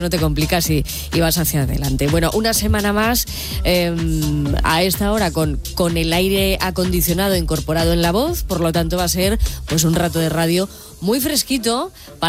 no te complicas y vas hacia adelante. Bueno, una semana más a esta hora con el aire acondicionado incorporado en la voz, por lo tanto va a ser pues un rato de radio muy fresquito para